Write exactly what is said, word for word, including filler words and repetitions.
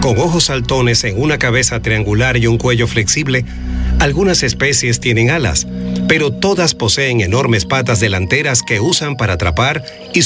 Con ojos saltones en una cabeza triangular y un cuello flexible, algunas especies tienen alas, pero todas poseen enormes patas delanteras que usan para atrapar y